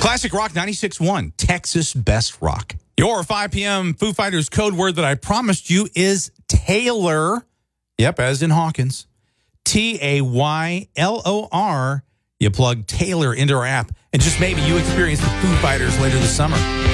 Classic Rock 96.1, Texas Best Rock. Your 5 p.m. Foo Fighters code word that I promised you is Taylor. Yep, as in Hawkins. Taylor. You plug Taylor into our app, and just maybe you experience the Foo Fighters later this summer.